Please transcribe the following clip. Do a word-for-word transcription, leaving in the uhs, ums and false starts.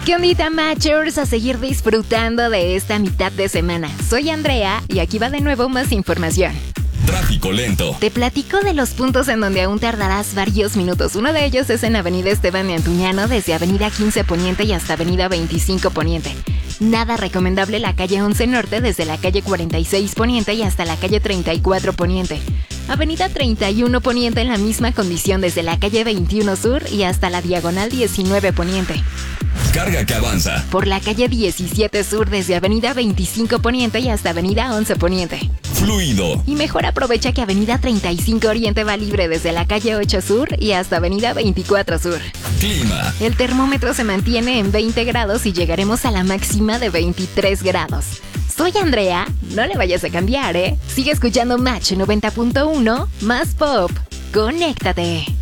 ¿Qué ondita, Matchers? A seguir disfrutando de esta mitad de semana. Soy Andrea y aquí va de nuevo más información. Tráfico lento. Te platico de los puntos en donde aún tardarás varios minutos. Uno de ellos es en Avenida Esteban de Antuñano, desde Avenida quince Poniente y hasta Avenida veinticinco Poniente. Nada recomendable la calle once Norte, desde la calle cuarenta y seis Poniente y hasta la calle treinta y cuatro Poniente. Avenida treinta y uno Poniente en la misma condición, desde la calle veintiuno Sur y hasta la diagonal diecinueve Poniente. Carga que avanza. Por la calle diecisiete Sur, desde Avenida veinticinco Poniente y hasta Avenida once Poniente. Fluido. Y mejor aprovecha que Avenida treinta y cinco Oriente va libre desde la calle ocho Sur y hasta Avenida veinticuatro Sur. Clima. El termómetro se mantiene en veinte grados y llegaremos a la máxima de veintitrés grados. Soy Andrea, no le vayas a cambiar, ¿eh? Sigue escuchando Match noventa punto uno, más pop. Conéctate.